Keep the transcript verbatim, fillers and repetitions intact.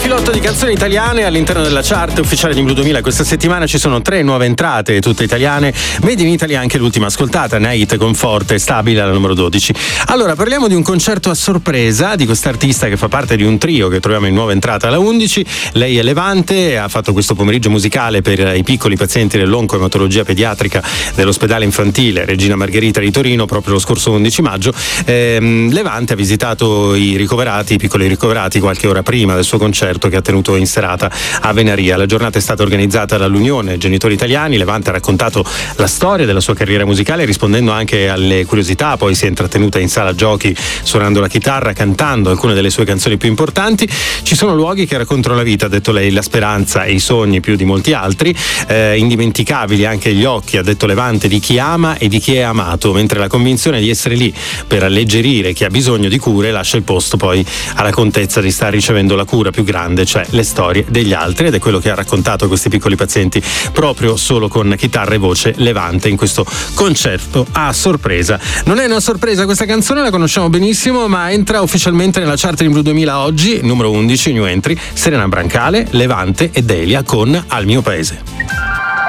filotto di canzoni italiane all'interno della chart ufficiale di Blu duemila. Questa settimana ci sono tre nuove entrate, tutte italiane. Made in Italy anche l'ultima ascoltata, Night con Forte, stabile alla numero dodici. Allora, parliamo di un concerto a sorpresa di quest'artista che fa parte di un trio che troviamo in nuova entrata alla undici. Lei è Levante, ha fatto questo pomeriggio musicale per i piccoli pazienti dell'oncoematologia pediatrica dell'ospedale infantile Regina Margherita di Torino proprio lo scorso undici maggio. Ehm, Levante ha visitato i ricoverati, i piccoli ricoverati, qualche ora prima del suo concerto che ha tenuto in serata a Venaria. La giornata è stata organizzata dall'Unione Genitori Italiani. Levante ha raccontato la storia della sua carriera musicale rispondendo anche alle curiosità, poi si è intrattenuta in sala giochi suonando la chitarra, cantando alcune delle sue canzoni più importanti. Ci sono luoghi che raccontano la vita, ha detto lei, la speranza e i sogni più di molti altri, eh, indimenticabili anche gli occhi, ha detto Levante, di chi ama e di chi è amato, mentre la convinzione di essere lì per alleggerire chi ha bisogno di cure lascia il posto poi alla contezza di stare ricevendo la cura più grande, cioè le storie degli altri, ed è quello che ha raccontato a questi piccoli pazienti proprio solo con chitarra e voce Levante in questo concerto a sorpresa. Non è una sorpresa questa canzone, la conosciamo benissimo, ma entra ufficialmente nella chart di Blu duemila oggi, numero undici, new entry, Serena Brancale, Levante e Delia con Al mio paese.